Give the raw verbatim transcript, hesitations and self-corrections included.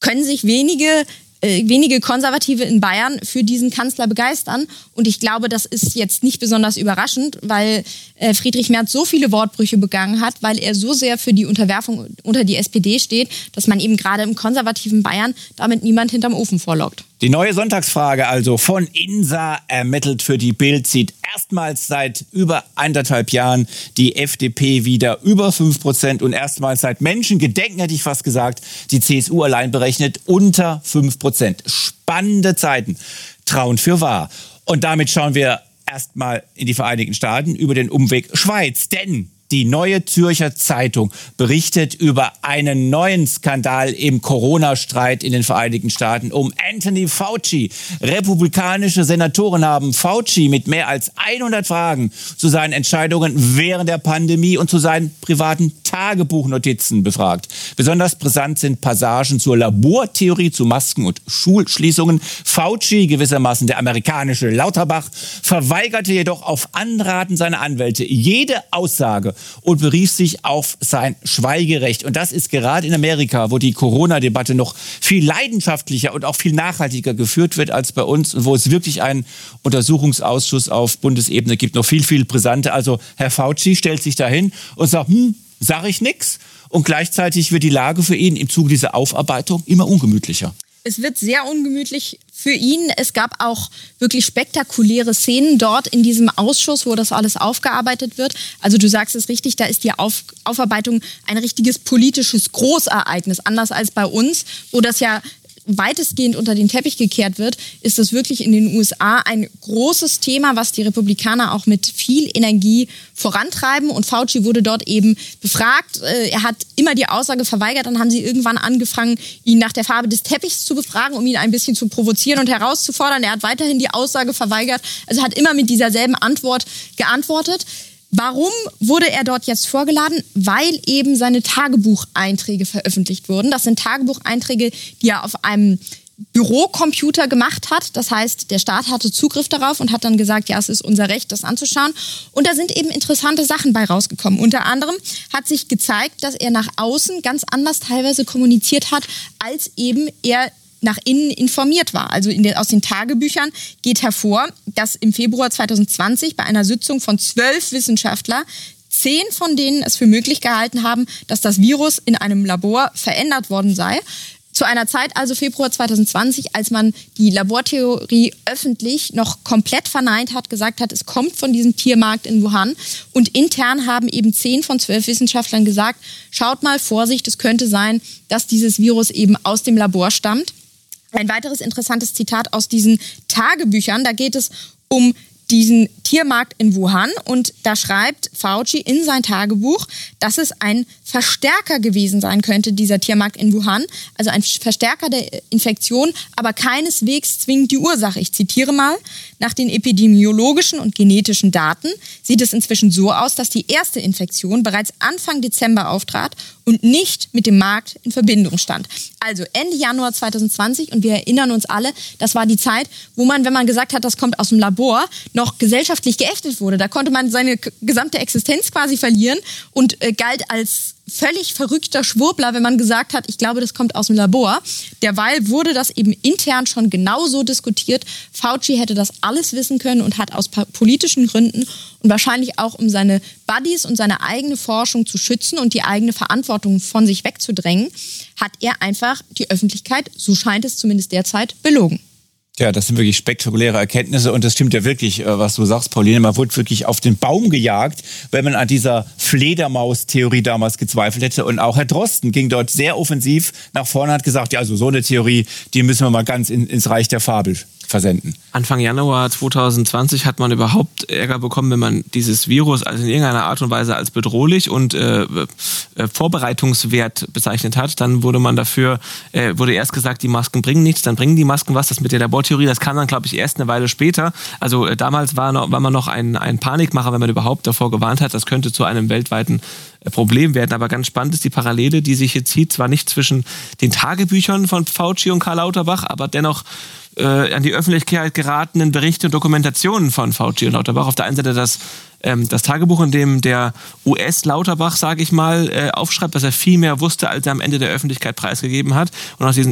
können sich wenige wenige Konservative in Bayern für diesen Kanzler begeistern. Und ich glaube, das ist jetzt nicht besonders überraschend, weil äh, Friedrich Merz so viele Wortbrüche begangen hat, weil er so sehr für die Unterwerfung unter die S P D steht, dass man eben gerade im konservativen Bayern damit niemand hinterm Ofen vorlockt. Die neue Sonntagsfrage also von INSA ermittelt für die Bild zieht erstmals seit über anderthalb Jahren die F D P wieder über fünf Prozent und erstmals seit Menschengedenken, hätte ich fast gesagt, die C S U allein berechnet unter fünf Prozent. Spannende Zeiten, trauen für wahr. Und damit schauen wir erstmal in die Vereinigten Staaten über den Umweg Schweiz, denn die Neue Zürcher Zeitung berichtet über einen neuen Skandal im Corona-Streit in den Vereinigten Staaten um Anthony Fauci. Republikanische Senatoren haben Fauci mit mehr als hundert Fragen zu seinen Entscheidungen während der Pandemie und zu seinen privaten Tagebuchnotizen befragt. Besonders brisant sind Passagen zur Labortheorie zu Masken und Schulschließungen. Fauci, gewissermaßen der amerikanische Lauterbach, verweigerte jedoch auf Anraten seiner Anwälte jede Aussage und berief sich auf sein Schweigerecht. Und das ist gerade in Amerika, wo die Corona-Debatte noch viel leidenschaftlicher und auch viel nachhaltiger geführt wird als bei uns und wo es wirklich einen Untersuchungsausschuss auf Bundesebene gibt, noch viel, viel brisanter. Also Herr Fauci stellt sich dahin und sagt, hm, sag ich nix. Und gleichzeitig wird die Lage für ihn im Zuge dieser Aufarbeitung immer ungemütlicher. Es wird sehr ungemütlich für ihn. Es gab auch wirklich spektakuläre Szenen dort in diesem Ausschuss, wo das alles aufgearbeitet wird. Also du sagst es richtig, da ist die Auf- Aufarbeitung ein richtiges politisches Großereignis. Anders als bei uns, wo das ja weitestgehend unter den Teppich gekehrt wird, ist das wirklich in den U S A ein großes Thema, was die Republikaner auch mit viel Energie vorantreiben. Und Fauci wurde dort eben befragt. Er hat immer die Aussage verweigert. Dann haben sie irgendwann angefangen, ihn nach der Farbe des Teppichs zu befragen, um ihn ein bisschen zu provozieren und herauszufordern. Er hat weiterhin die Aussage verweigert. Also hat immer mit dieser selben Antwort geantwortet. Warum wurde er dort jetzt vorgeladen? Weil eben seine Tagebucheinträge veröffentlicht wurden. Das sind Tagebucheinträge, die er auf einem Bürocomputer gemacht hat. Das heißt, der Staat hatte Zugriff darauf und hat dann gesagt, ja, es ist unser Recht, das anzuschauen. Und da sind eben interessante Sachen bei rausgekommen. Unter anderem hat sich gezeigt, dass er nach außen ganz anders teilweise kommuniziert hat, als eben er nach innen informiert war. Also in den, aus den Tagebüchern geht hervor, dass im Februar zwanzig zwanzig bei einer Sitzung von zwölf Wissenschaftlern zehn von denen es für möglich gehalten haben, dass das Virus in einem Labor verändert worden sei. Zu einer Zeit, also Februar zwanzig zwanzig, als man die Labortheorie öffentlich noch komplett verneint hat, gesagt hat, es kommt von diesem Tiermarkt in Wuhan. Und intern haben eben zehn von zwölf Wissenschaftlern gesagt, schaut mal, Vorsicht, es könnte sein, dass dieses Virus eben aus dem Labor stammt. Ein weiteres interessantes Zitat aus diesen Tagebüchern, da geht es um diesen Tiermarkt in Wuhan und da schreibt Fauci in sein Tagebuch, dass es ein Verstärker gewesen sein könnte, dieser Tiermarkt in Wuhan, also ein Verstärker der Infektion, aber keineswegs zwingend die Ursache. Ich zitiere mal, nach den epidemiologischen und genetischen Daten sieht es inzwischen so aus, dass die erste Infektion bereits Anfang Dezember auftrat und nicht mit dem Markt in Verbindung stand. Also Ende Januar zwanzig zwanzig und wir erinnern uns alle, das war die Zeit, wo man, wenn man gesagt hat, das kommt aus dem Labor, noch gesellschaftlich geächtet wurde. Da konnte man seine k- gesamte Existenz quasi verlieren und äh, galt als völlig verrückter Schwurbler, wenn man gesagt hat, ich glaube, das kommt aus dem Labor. Derweil wurde das eben intern schon genauso diskutiert. Fauci hätte das alles wissen können und hat aus pa- politischen Gründen und wahrscheinlich auch um seine Buddies und seine eigene Forschung zu schützen und die eigene Verantwortung von sich wegzudrängen, hat er einfach die Öffentlichkeit, so scheint es zumindest derzeit, belogen. Ja, das sind wirklich spektakuläre Erkenntnisse und das stimmt ja wirklich, was du sagst, Pauline. Man wurde wirklich auf den Baum gejagt, wenn man an dieser Fledermaus-Theorie damals gezweifelt hätte. Und auch Herr Drosten ging dort sehr offensiv nach vorne und hat gesagt, ja, also so eine Theorie, die müssen wir mal ganz in, ins Reich der Fabel versenden. Anfang Januar zwanzig zwanzig hat man überhaupt Ärger bekommen, wenn man dieses Virus also in irgendeiner Art und Weise als bedrohlich und äh, äh, vorbereitungswert bezeichnet hat. Dann wurde man dafür, äh, wurde erst gesagt, die Masken bringen nichts, dann bringen die Masken was. Das mit der Labortheorie, das kam dann, glaube ich, erst eine Weile später. Also äh, damals war, noch, war man noch ein, ein Panikmacher, wenn man überhaupt davor gewarnt hat, das könnte zu einem weltweiten äh, Problem werden. Aber ganz spannend ist die Parallele, die sich hier zieht, zwar nicht zwischen den Tagebüchern von Fauci und Karl Lauterbach, aber dennoch äh, an die Öffentlichkeit geratenen Berichte und Dokumentationen von Fauci und Lauterbach. Auf der einen Seite das, ähm, das Tagebuch, in dem der U S-Lauterbach, sage ich mal, äh, aufschreibt, dass er viel mehr wusste, als er am Ende der Öffentlichkeit preisgegeben hat. Und aus diesen